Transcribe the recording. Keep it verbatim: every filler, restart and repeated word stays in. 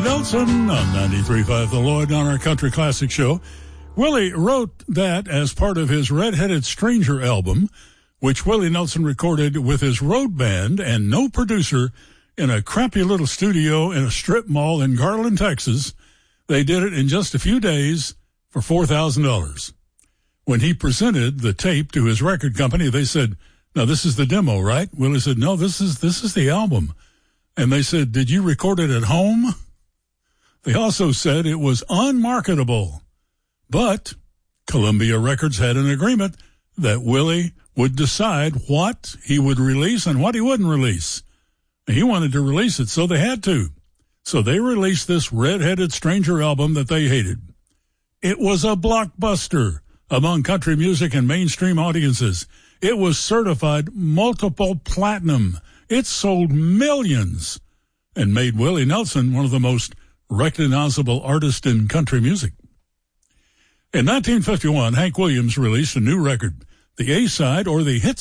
Willie Nelson on ninety-three point five The Lloyd on our Country Classic Show. Willie wrote that as part of his Red-Headed Stranger album, which Willie Nelson recorded with his road band and no producer in a crappy little studio in a strip mall in Garland, Texas. They did it in just a few days for four thousand dollars. When he presented the tape to his record company, they said, "Now this is the demo, right?" Willie said, "No, this is this is the album." And they said, "Did you record it at home?" They also said it was unmarketable. But Columbia Records had an agreement that Willie would decide what he would release and what he wouldn't release. He wanted to release it, so they had to. So they released this Red-Headed Stranger album that they hated. It was a blockbuster among country music and mainstream audiences. It was certified multiple platinum. It sold millions and made Willie Nelson one of the most recognizable artists in country music. In nineteen fifty-one, Hank Williams released a new record, the A-side or the hit